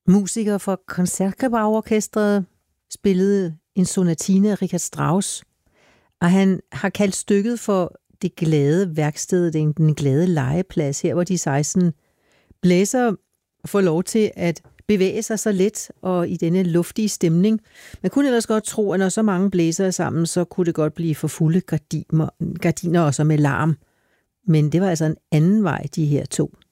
Musikere fra Koncertgebauorkestret spillede en sonatine af Richard Strauss, og han har kaldt stykket for det glade værksted, den glade legeplads, her hvor de 16 blæsere får lov til at bevæge sig så let og i denne luftige stemning. Man kunne ellers godt tro, at når så mange blæsere sammen, så kunne det godt blive for fulde gardiner også med larm. Men det var altså en anden vej, de her to.